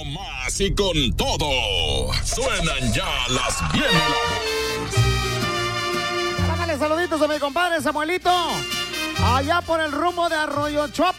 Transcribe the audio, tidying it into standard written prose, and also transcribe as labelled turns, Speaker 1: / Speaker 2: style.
Speaker 1: más y con todo. Suenan ya las bien heladas.
Speaker 2: Dale saluditos a mi compadre Samuelito. Allá por el rumbo de Arroyo Chop.